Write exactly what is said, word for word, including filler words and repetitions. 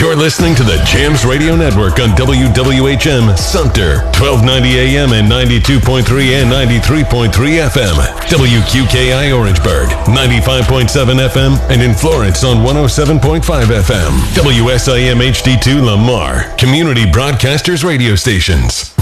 You're listening to the Jams Radio Network on W W H M Sumter, twelve ninety A M and ninety-two point three and ninety-three point three F M. W Q K I Orangeburg, ninety-five point seven F M, and in Florence on one oh seven point five F M. W S I M H D two Lamar, Community Broadcasters Radio Stations.